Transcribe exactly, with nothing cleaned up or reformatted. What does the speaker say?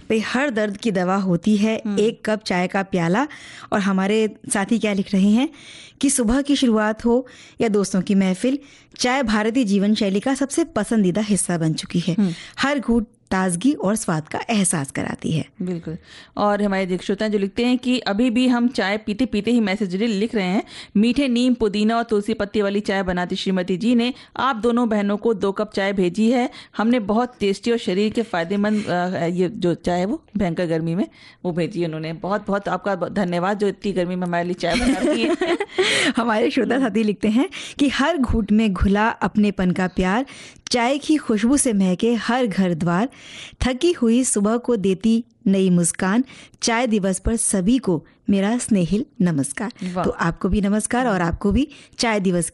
भाई हर दर्द की दवा होती है एक कप चाय का प्याला। और हमारे साथी क्या लिख रहे हैं कि सुबह की शुरुआत हो या दोस्तों की महफिल, चाय भारतीय जीवन शैली का सबसे पसंदीदा हिस्सा बन चुकी है। हर घूंट ताजगी और स्वाद का एहसास कराती है। बिल्कुल। और हमारे श्रोता हैं जो लिखते हैं कि अभी भी हम चाय पीते पीते ही मैसेज लिख रहे हैं, मीठे नीम पुदीना और तुलसी पत्ती वाली चाय बनाती श्रीमती जी ने आप दोनों बहनों को दो कप चाय भेजी है। हमने बहुत टेस्टी और शरीर के फायदेमंद ये जो चाय है वो भयंकर गर्मी में वो भेजी है उन्होंने। बहुत बहुत आपका धन्यवाद जो इतनी गर्मी में हमारे लिए चाय बनाती है। हमारे श्रोता साथी लिखते हैं कि हर घूंट में घुला अपनेपन का प्यार, चाय की खुशबू से महके हर घर द्वार, थकी हुई सुबह को देती नई मुस्कान, चाय दिवस पर सभी को मेरा स्नेहिल नमस्कार। तो आपको भी नमस्कार और आपको भी चाय दिवस